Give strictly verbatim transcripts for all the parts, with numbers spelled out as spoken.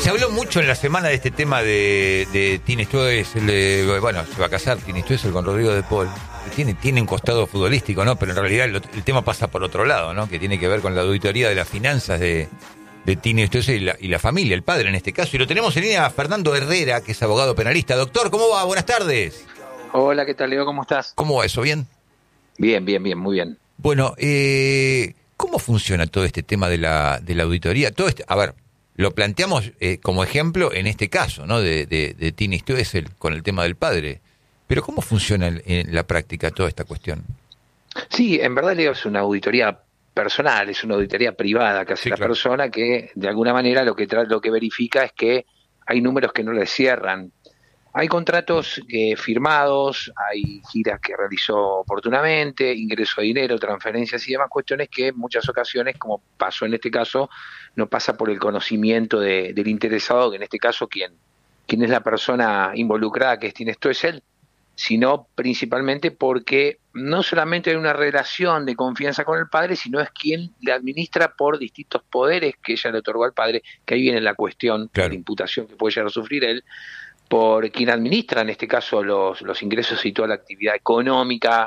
Se habló mucho en la semana de este tema de, de Tini Stoessel, el de, bueno, se va a casar Tini Stoessel con Rodrigo de Paul. Tiene, tiene un costado futbolístico, ¿no? Pero en realidad el, el tema pasa por otro lado, ¿no? Que tiene que ver con la auditoría de las finanzas de, de Tini Stoessel y la, y la familia, el padre en este caso. Y lo tenemos en línea a Fernando Herrera, que es abogado penalista. Doctor, ¿cómo va? Buenas tardes. Hola, ¿qué tal, Leo? ¿Cómo estás? ¿Cómo va eso? ¿Bien? Bien, bien, bien, muy bien. Bueno, eh, ¿cómo funciona todo este tema de la, de la auditoría? Todo este, a ver, lo planteamos eh, como ejemplo en este caso, ¿no? De, de, de Tini Stoessel con el tema del padre. Pero ¿cómo funciona en, en la práctica toda esta cuestión? Sí, en verdad, Leo, es una auditoría personal, es una auditoría privada que hace Sí, la claro. persona que, de alguna manera, lo que tra- lo que verifica es que hay números que no le cierran. Hay contratos eh, firmados, hay giras que realizó oportunamente, ingreso de dinero, transferencias y demás cuestiones que en muchas ocasiones, como pasó en este caso, no pasa por el conocimiento de- del interesado, que en este caso, quien, quien es la persona involucrada, que es Tini Stoessel, sino principalmente porque no solamente hay una relación de confianza con el padre, sino es quien le administra por distintos poderes que ella le otorgó al padre, que ahí viene la cuestión de Claro. la imputación que puede llegar a sufrir él, por quien administra en este caso los, los ingresos y toda la actividad económica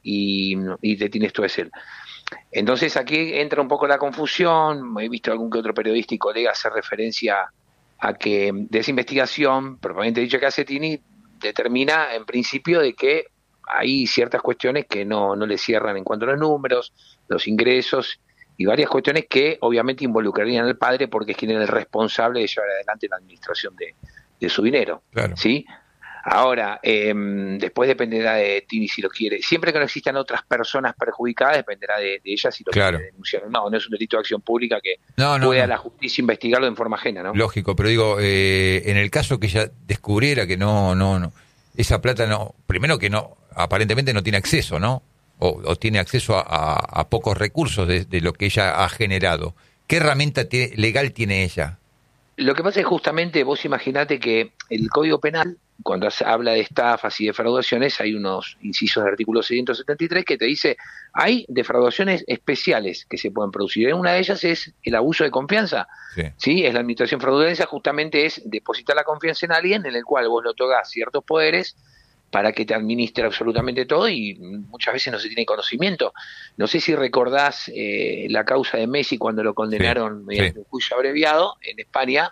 y, y de Tini Stoessel. Entonces aquí entra un poco la confusión, he visto algún que otro periodista y colega hacer referencia a que de esa investigación, propiamente dicho que hace Tini, determina en principio de que hay ciertas cuestiones que no, no le cierran en cuanto a los números, los ingresos y varias cuestiones que obviamente involucrarían al padre porque es quien es el responsable de llevar adelante la administración de, de su dinero. Claro. ¿Sí? Ahora, eh, después dependerá de Tini si lo quiere. Siempre que no existan otras personas perjudicadas, dependerá de, de ella si lo Claro. quiere denunciar o no. No es un delito de acción pública que No, no, pueda no. la justicia investigarlo en forma ajena, ¿no? Lógico, pero digo, eh, en el caso que ella descubriera que no, no, no, esa plata no, primero que no, aparentemente no tiene acceso, ¿no? O, o tiene acceso a, a, a pocos recursos de, de lo que ella ha generado. ¿Qué herramienta tiene, legal tiene ella? Lo que pasa es justamente, vos imaginate que el Código Penal, cuando se habla de estafas y defraudaciones, hay unos incisos del artículo seiscientos setenta y tres que te dice, hay defraudaciones especiales que se pueden producir. Una de ellas es el abuso de confianza. Sí. ¿Sí? Es la administración fraudulenta, justamente es depositar la confianza en alguien en el cual vos le otorgás ciertos poderes para que te administre absolutamente todo y muchas veces no se tiene conocimiento. No sé si recordás eh, la causa de Messi cuando lo condenaron Sí, mediante sí. un juicio abreviado en España,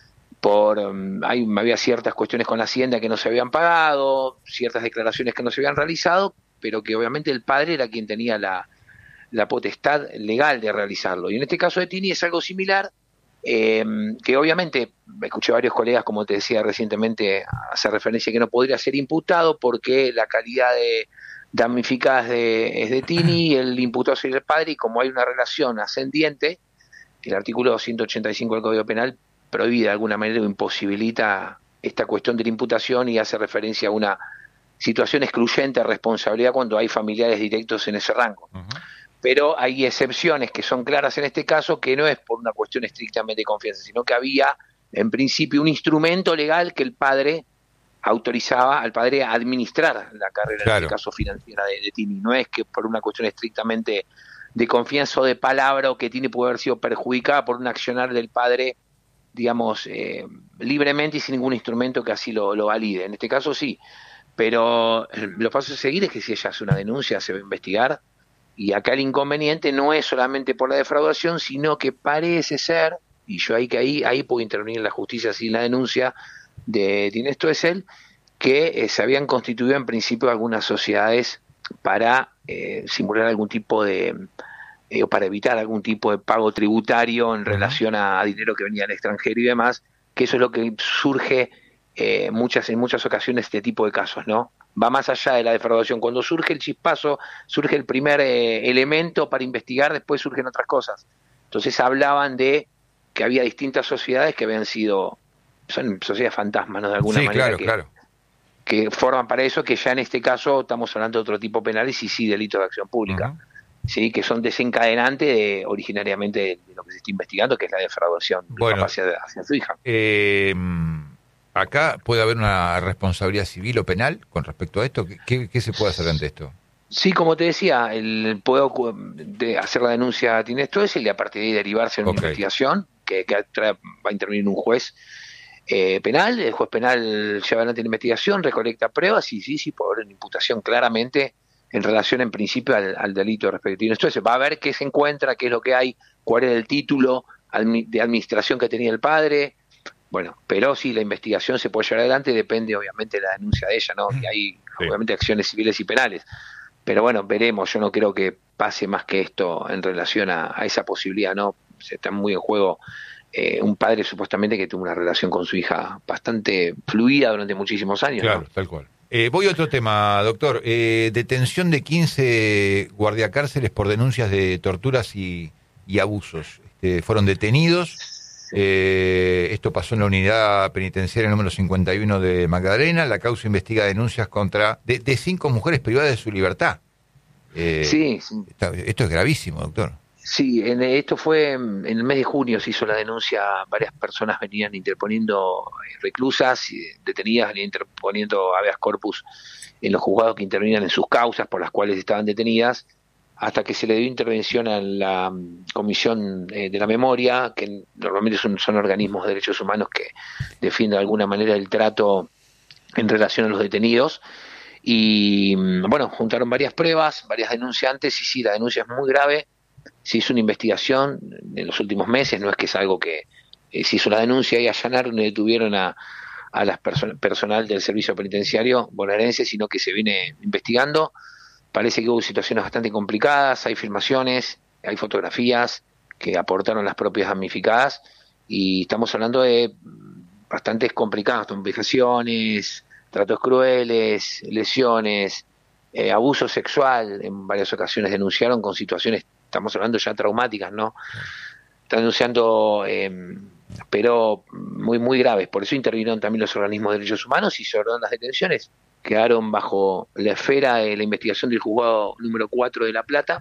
por um, hay, había ciertas cuestiones con la Hacienda que no se habían pagado, ciertas declaraciones que no se habían realizado, pero que obviamente el padre era quien tenía la, la potestad legal de realizarlo. Y en este caso de Tini es algo similar, eh, que obviamente escuché varios colegas, como te decía recientemente, hacer referencia a que no podría ser imputado porque la calidad de damnificadas de, es de Tini, el imputado sería el padre, y como hay una relación ascendiente, el artículo ciento ochenta y cinco del Código Penal prohíbe de alguna manera o imposibilita esta cuestión de la imputación y hace referencia a una situación excluyente de responsabilidad cuando hay familiares directos en ese rango. Uh-huh. Pero hay excepciones que son claras en este caso, que no es por una cuestión estrictamente de confianza, sino que había en principio un instrumento legal que el padre autorizaba al padre a administrar la carrera, Claro. en este caso financiera de, de Tini. No es que por una cuestión estrictamente de confianza o de palabra o que Tini puede haber sido perjudicada por un accionar del padre, digamos, eh, libremente y sin ningún instrumento que así lo, lo valide. En este caso sí, pero los pasos a seguir es que si ella hace una denuncia se va a investigar, y acá el inconveniente no es solamente por la defraudación, sino que parece ser, y yo ahí que ahí, ahí puedo intervenir en la justicia sin la denuncia de Tini Stoessel, que eh, se habían constituido en principio algunas sociedades para eh, simular algún tipo de, eh, o para evitar algún tipo de pago tributario en uh-huh. relación a, a dinero que venía del extranjero y demás, que eso es lo que surge eh, muchas en muchas ocasiones este tipo de casos, ¿no? Va más allá de la defraudación. Cuando surge el chispazo, surge el primer eh, elemento para investigar, después surgen otras cosas. Entonces hablaban de que había distintas sociedades que habían sido, son sociedades fantasmas, ¿no? De alguna Sí, manera claro, que, claro. que forman para eso, que ya en este caso estamos hablando de otro tipo penales y sí delitos de acción pública, uh-huh. ¿sí? Que son desencadenantes de, originariamente de, de lo que se está investigando, que es la defraudación bueno, hacia, hacia su hija. Eh, acá puede haber una responsabilidad civil o penal con respecto a esto. ¿Qué, qué se puede hacer ante esto? Sí, como te decía, el puedo de hacer la denuncia a Tini Stoessel y a partir de ahí derivarse en una okay. investigación que, que va a intervenir un juez eh, penal, el juez penal lleva adelante la investigación, recolecta pruebas y sí, sí, puede haber una imputación claramente en relación en principio al, al delito respectivo. Entonces va a ver qué se encuentra, qué es lo que hay, cuál es el título de administración que tenía el padre. Bueno, pero sí, la investigación se puede llevar adelante, depende obviamente de la denuncia de ella, ¿no? Y hay sí. obviamente acciones civiles y penales. Pero bueno, veremos, yo no creo que pase más que esto en relación a, a esa posibilidad, ¿no? Se está muy en juego eh, un padre supuestamente que tuvo una relación con su hija bastante fluida durante muchísimos años. Claro, ¿no? Tal cual. Eh, voy a otro tema, doctor. Eh, detención de quince guardiacárceles por denuncias de torturas y, y abusos. Este, fueron detenidos. Sí. Eh, esto pasó en la unidad penitenciaria número cincuenta y uno de Magdalena. La causa investiga denuncias contra de, de cinco mujeres privadas de su libertad. Eh, sí, sí. Está, esto es gravísimo, doctor. Sí, en, esto fue en el mes de junio, se hizo la denuncia, varias personas venían interponiendo reclusas, detenidas, venían interponiendo habeas corpus en los juzgados que intervenían en sus causas por las cuales estaban detenidas, hasta que se le dio intervención a la Comisión de la Memoria, que normalmente son, son organismos de derechos humanos que defienden de alguna manera el trato en relación a los detenidos, y bueno, juntaron varias pruebas, varias denunciantes, y sí, la denuncia es muy grave. Se hizo una investigación en los últimos meses, no es que es algo que eh, se hizo la denuncia y allanaron y detuvieron a, a las perso- personal del servicio penitenciario bonaerense, sino que se viene investigando. Parece que hubo situaciones bastante complicadas, hay filmaciones, hay fotografías que aportaron las propias damnificadas y estamos hablando de bastantes complicados, vejaciones, tratos crueles, lesiones, eh, abuso sexual, en varias ocasiones denunciaron con situaciones, estamos hablando ya traumáticas, ¿no? Están denunciando, eh, pero muy, muy graves. Por eso intervinieron también los organismos de derechos humanos y se ordenaron las detenciones. Quedaron bajo la esfera de la investigación del juzgado número cuatro de La Plata,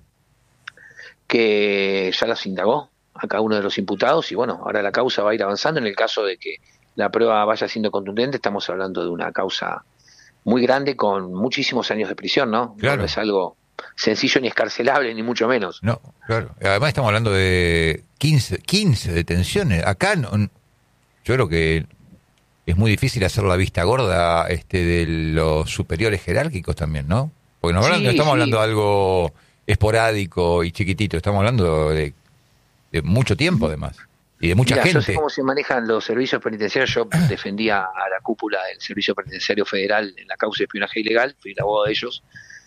que ya las indagó a cada uno de los imputados y bueno, ahora la causa va a ir avanzando. En el caso de que la prueba vaya siendo contundente, estamos hablando de una causa muy grande con muchísimos años de prisión, ¿no? Claro. No es algo sencillo ni escarcelable, ni mucho menos. No, claro. Además estamos hablando de quince, quince detenciones. Acá no, yo creo que es muy difícil hacer la vista gorda este de los superiores jerárquicos también, ¿no? Porque no, hablando, Sí, no estamos sí. hablando de algo esporádico y chiquitito, estamos hablando de, de mucho tiempo además. Y de mucha Mirá, gente. yo sé cómo se manejan los servicios penitenciarios. Yo defendía a la cúpula del Servicio Penitenciario Federal en la causa de espionaje ilegal, fui el abogado de ellos,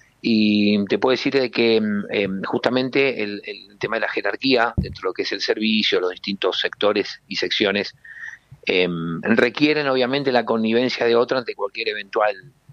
y te puedo decir de que eh, justamente el, el tema de la jerarquía dentro de lo que es el servicio, los distintos sectores y secciones, eh, requieren obviamente la connivencia de otro ante cualquier eventual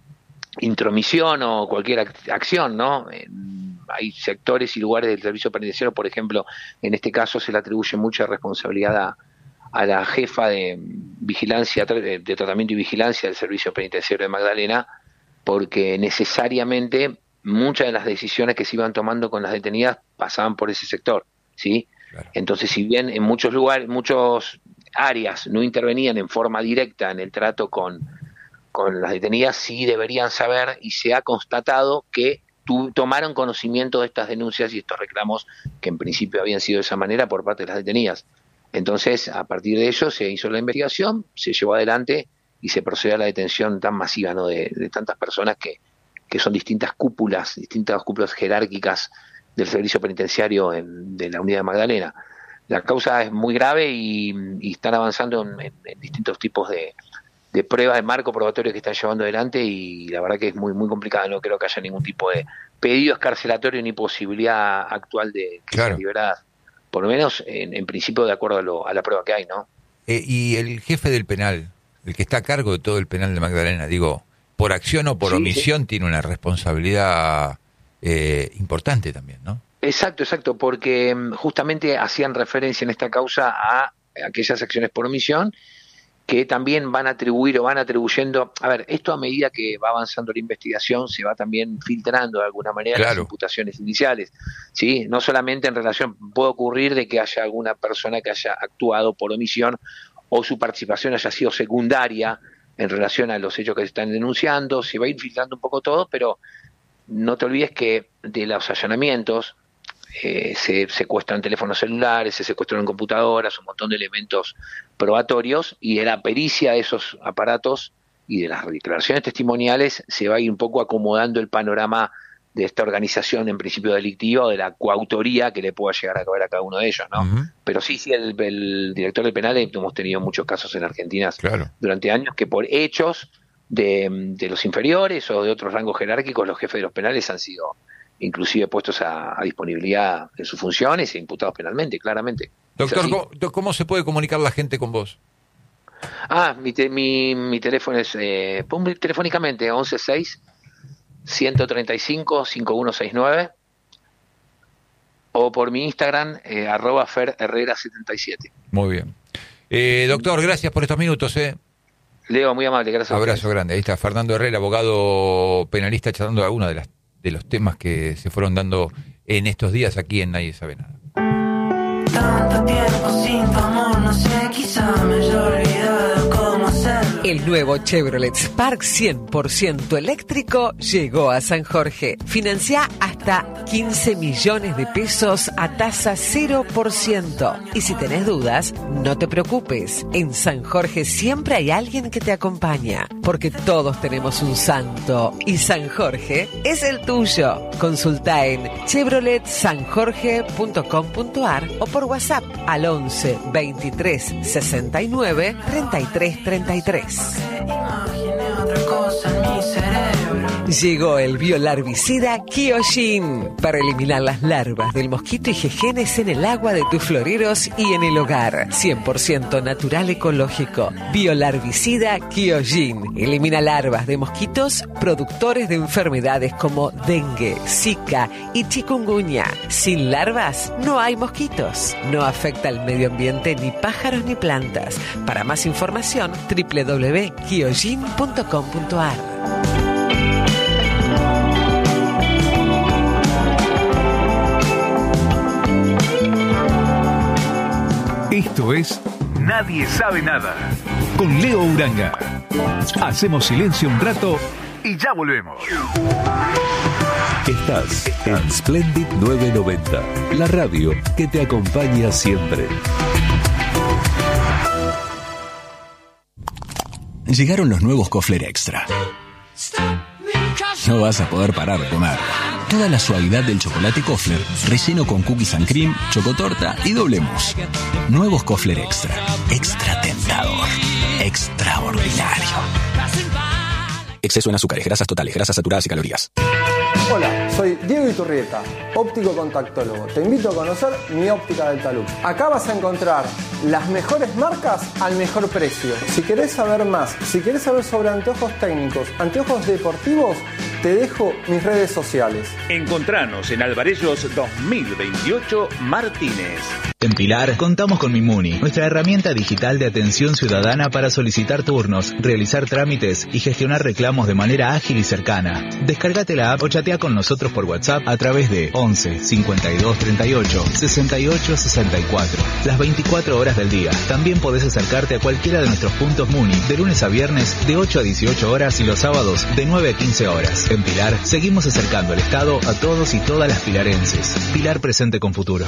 intromisión o cualquier ac- acción, ¿no? Eh, hay sectores y lugares del servicio penitenciario, por ejemplo, en este caso se le atribuye mucha responsabilidad a, a la jefa de vigilancia, de, de tratamiento y vigilancia del servicio penitenciario de Magdalena, porque necesariamente muchas de las decisiones que se iban tomando con las detenidas pasaban por ese sector, ¿sí? Claro. Entonces, si bien en muchos lugares, muchos áreas no intervenían en forma directa en el trato con, con las detenidas, sí deberían saber y se ha constatado que tu, tomaron conocimiento de estas denuncias y estos reclamos que en principio habían sido de esa manera por parte de las detenidas. Entonces, a partir de ello se hizo la investigación, se llevó adelante y se procedió a la detención tan masiva, ¿no? de, de tantas personas que, que son distintas cúpulas, distintas cúpulas jerárquicas del servicio penitenciario en, de la unidad de Magdalena. La causa es muy grave y, y están avanzando en, en, en distintos tipos de, de pruebas de marco probatorio que están llevando adelante y la verdad que es muy muy complicado. No creo que haya ningún tipo de pedido escarcelatorio ni posibilidad actual de que Claro. sean liberadas, por lo menos en, en principio de acuerdo a, lo, a la prueba que hay, ¿no? Eh, y el jefe del penal, el que está a cargo de todo el penal de Magdalena, digo, por acción o por Sí, omisión sí. tiene una responsabilidad eh, importante también, ¿no? Exacto, exacto, porque mm, justamente hacían referencia en esta causa a aquellas acciones por omisión que también van a atribuir o van atribuyendo, a ver, esto a medida que va avanzando la investigación se va también filtrando de alguna manera las Claro. imputaciones iniciales, ¿sí? No solamente en relación, puede ocurrir de que haya alguna persona que haya actuado por omisión o su participación haya sido secundaria en relación a los hechos que se están denunciando, se va a ir filtrando un poco todo, pero no te olvides que de los allanamientos, eh, se secuestran teléfonos celulares, se secuestran computadoras, un montón de elementos probatorios, y de la pericia de esos aparatos y de las declaraciones testimoniales se va a ir un poco acomodando el panorama de esta organización en principio delictiva o de la coautoría que le pueda llegar a caber a cada uno de ellos, ¿no? Uh-huh. Pero sí, sí, el, el director del penal, hemos tenido muchos casos en Argentina claro. durante años que por hechos de, de los inferiores o de otros rangos jerárquicos, los jefes de los penales han sido inclusive puestos a, a disponibilidad en sus funciones e imputados penalmente, claramente. Doctor, ¿cómo, ¿cómo se puede comunicar la gente con vos? Ah, mi, te, mi, mi teléfono es eh, telefónicamente once seis ciento treinta y cinco cincuenta y uno sesenta y nueve o por mi Instagram eh, arroba fer herrera setenta y siete. Muy bien. Eh, doctor, gracias por estos minutos. Eh. Leo, muy amable, gracias. Abrazo grande. Ahí está Fernando Herrera, abogado penalista, charlando de algunos de, las, de los temas que se fueron dando en estos días aquí en Nadie Sabe Nada. Tanto tiempo sin tu amor, no sé, quizá me haya olvidado cómo hacerlo. El nuevo Chevrolet Spark cien por ciento eléctrico llegó a San Jorge. Financia hasta quince millones de pesos a tasa cero por ciento. Y si tenés dudas, no te preocupes. En San Jorge siempre hay alguien que te acompaña, porque todos tenemos un santo y San Jorge es el tuyo. Consulta en chevrolet san jorge punto com punto a r o por WhatsApp al once veintitrés sesenta y nueve treinta y tres treinta y tres. Llegó el biolarvicida Kyojin para eliminar las larvas del mosquito y jejenes en el agua de tus floreros y en el hogar. cien por ciento natural ecológico. Biolarvicida Kyojin elimina larvas de mosquitos productores de enfermedades como dengue, zika y chikungunya. Sin larvas no hay mosquitos. No afecta al medio ambiente ni pájaros ni plantas. Para más información, doble u doble u doble u punto kyojin punto com punto a r. Esto es Nadie Sabe Nada, con Leo Uranga. Hacemos silencio un rato y ya volvemos. Estás en Splendid novecientos noventa, la radio que te acompaña siempre. Llegaron los nuevos Kofler Extra. No vas a poder parar de comer. Toda la suavidad del chocolate Kofler, relleno con cookies and cream, chocotorta y doble mousse. Nuevos Kofler Extra. Extra tentador. Extraordinario. Exceso en azúcares, grasas totales, grasas saturadas y calorías. Hola, soy Diego Iturrieta, óptico contactólogo. Te invito a conocer mi óptica del talud. Acá vas a encontrar las mejores marcas al mejor precio. Si querés saber más, si querés saber sobre anteojos técnicos, anteojos deportivos, te dejo mis redes sociales. Encontranos en Alvarellos dos mil veintiocho Martínez. En Pilar contamos con Mimuni, nuestra herramienta digital de atención ciudadana para solicitar turnos, realizar trámites y gestionar reclamos de manera ágil y cercana. Descárgate la app o chatea con nosotros por WhatsApp a través de once cincuenta y dos treinta y ocho sesenta y ocho sesenta y cuatro. Las veinticuatro horas del día. También podés acercarte a cualquiera de nuestros puntos Muni de lunes a viernes de ocho a dieciocho horas y los sábados de nueve a quince horas. En Pilar seguimos acercando el Estado a todos y todas las pilarenses. Pilar presente con futuro.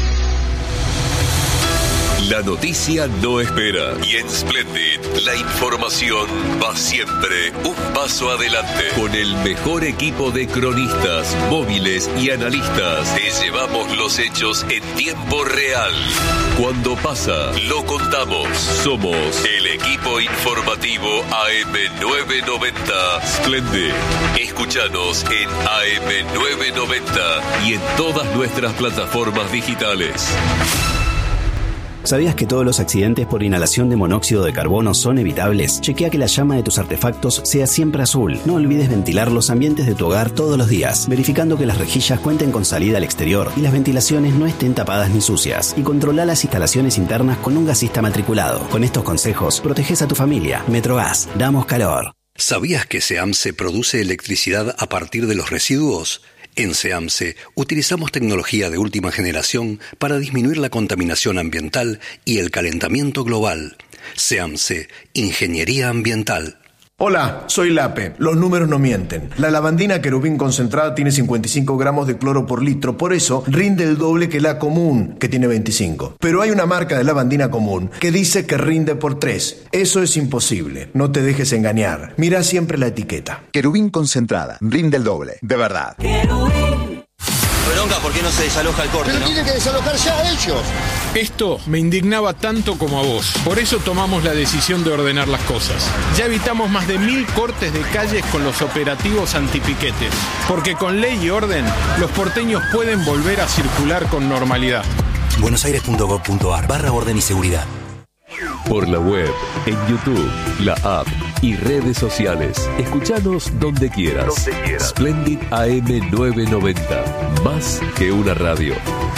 La noticia no espera y en Splendid la información va siempre un paso adelante. Con el mejor equipo de cronistas, móviles y analistas te llevamos los hechos en tiempo real. Cuando pasa, lo contamos. Somos el equipo informativo A M novecientos noventa Splendid. Escúchanos en A M novecientos noventa y en todas nuestras plataformas digitales. ¿Sabías que todos los accidentes por inhalación de monóxido de carbono son evitables? Chequea que la llama de tus artefactos sea siempre azul. No olvides ventilar los ambientes de tu hogar todos los días, verificando que las rejillas cuenten con salida al exterior y las ventilaciones no estén tapadas ni sucias. Y controla las instalaciones internas con un gasista matriculado. Con estos consejos, proteges a tu familia. Metrogas, damos calor. ¿Sabías que SEAMSE produce electricidad a partir de los residuos? En SEAMSE utilizamos tecnología de última generación para disminuir la contaminación ambiental y el calentamiento global. SEAMSE, Ingeniería Ambiental. Hola, soy Lape. Los números no mienten. La lavandina querubín concentrada tiene cincuenta y cinco gramos de cloro por litro, por eso rinde el doble que la común, que tiene veinticinco. Pero hay una marca de lavandina común que dice que rinde por tres. Eso es imposible. No te dejes engañar. Mira siempre la etiqueta. Querubín concentrada. Rinde el doble. De verdad. Bronca, ¿por qué no se desaloja el corte? Pero ¿no? tienen que desalojar ya ellos. Esto me indignaba tanto como a vos. Por eso tomamos la decisión de ordenar las cosas. Ya evitamos más de mil cortes de calles con los operativos antipiquetes. Porque con ley y orden, los porteños pueden volver a circular con normalidad. buenosaires.gov.ar barra orden y seguridad. Por la web, en YouTube, la app y redes sociales. Escuchanos donde quieras. Donde quieras. Splendid A M novecientos noventa. Más que una radio.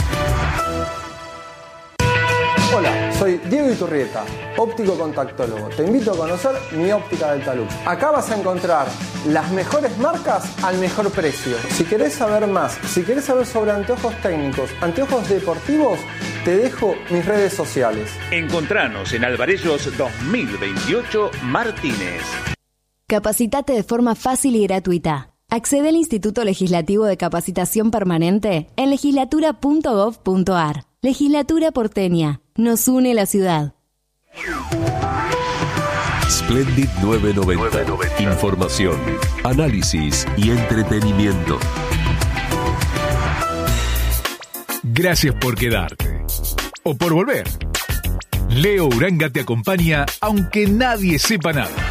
Hola, soy Diego Iturrieta, óptico contactólogo. Te invito a conocer mi óptica del Talux. Acá vas a encontrar las mejores marcas al mejor precio. Si querés saber más, si querés saber sobre anteojos técnicos, anteojos deportivos, te dejo mis redes sociales. Encontranos en Alvarellos dos mil veintiocho Martínez. Capacitate de forma fácil y gratuita. Accede al Instituto Legislativo de Capacitación Permanente en legislatura punto gov punto ar. Legislatura porteña. Nos une la ciudad. Splendid novecientos noventa. Información, análisis y entretenimiento. Gracias por quedarte. O por volver. Leo Uranga te acompaña aunque nadie sepa nada.